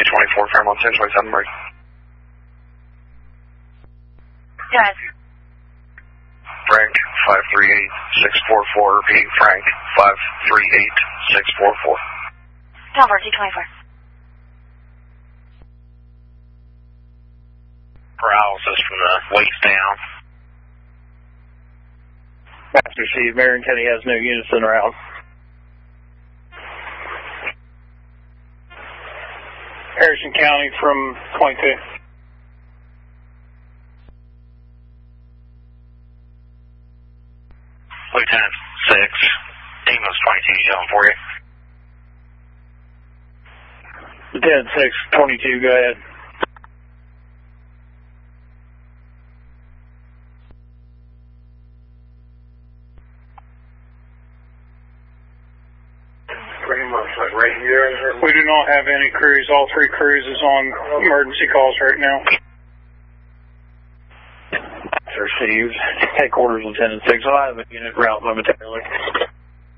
24, Fairmont 1027, break. Yes. Frank 538644, repeating Frank 538644. Delver, T24. Paralysis from the waist down. Master Steve, Marion County has no units in route. Harrison County from 22. Lieutenant 6, Demos 22 showing for you. Lieutenant 6, 22, go ahead. Pretty much like right here. We do not have any crews. All 3 crews is on emergency calls right now. Sir Steve, headquarters Lieutenant 6. I'll have a unit route momentarily.